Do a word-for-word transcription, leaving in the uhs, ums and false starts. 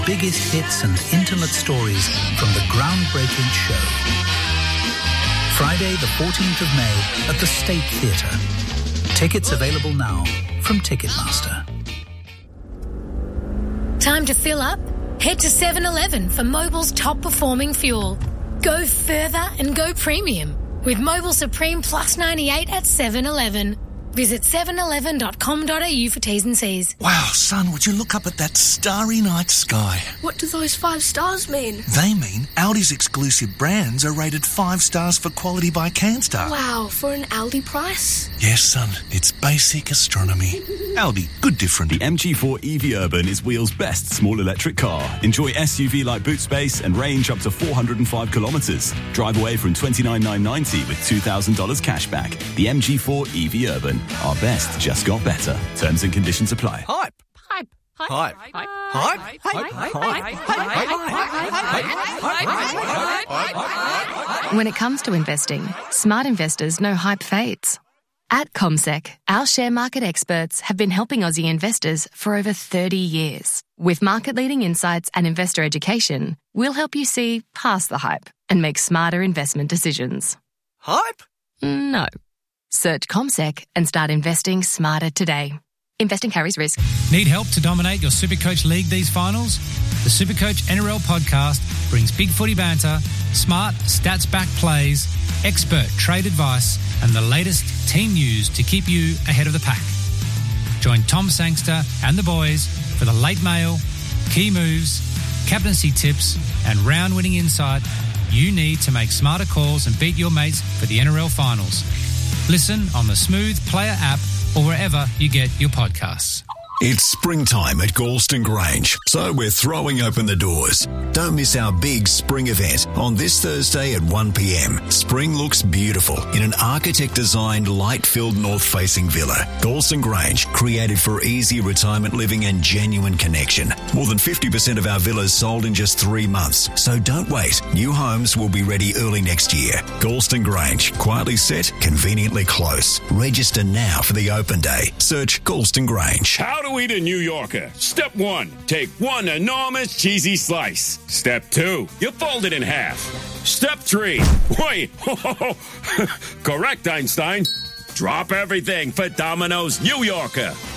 biggest hits and intimate stories from the groundbreaking show. Friday the fourteenth of May at the State Theatre. Tickets available now from Ticketmaster. Time to fill up? Head to seven eleven for Mobil's top performing fuel. Go further and go premium with Mobil Supreme Plus ninety-eight at seven eleven. Visit seven eleven dot com dot a u for T's and C's. Wow, son, would you look up at that starry night sky? What do those five stars mean? They mean Audi's exclusive brands are rated five stars for quality by Canstar. Wow, for an Aldi price? Yes, son, it's basic astronomy. Audi, good different. The M G four E V Urban is Wheel's best small electric car. Enjoy S U V-like boot space and range up to four hundred five kilometres. Drive away from twenty-nine thousand nine hundred ninety with two thousand dollars cash back. The M G four E V Urban. Our best just got better. Terms and conditions apply. Hype. Hype. Hype. Hype. Hype. When it comes to investing, smart investors know hype fades. At CommSec, our share market experts have been helping Aussie investors for over thirty years. With market-leading insights and investor education, we'll help you see past the hype and make smarter investment decisions. Hype? No. Search CommSec and start investing smarter today. Investing carries risk. Need help to dominate your Supercoach League these finals? The Supercoach N R L podcast brings big footy banter, smart, stats-backed plays, expert trade advice, and the latest team news to keep you ahead of the pack. Join Tom Sangster and the boys for the late mail, key moves, captaincy tips, and round-winning insight you need to make smarter calls and beat your mates for the N R L finals. Listen on the Smooth Player app or wherever you get your podcasts. It's springtime at Galston Grange, so we're throwing open the doors. Don't miss our big spring event on this Thursday at one p.m. Spring looks beautiful in an architect-designed, light-filled north-facing villa. Galston Grange, created for easy retirement living and genuine connection. More than fifty percent of our villas sold in just three months, so don't wait. New homes will be ready early next year. Galston Grange, quietly set, conveniently close. Register now for the open day. Search Galston Grange. How do we eat a New Yorker? Step one, take one enormous cheesy slice. Step two, you fold it in half. Step three, wait, correct, Einstein. Drop everything for Domino's New Yorker.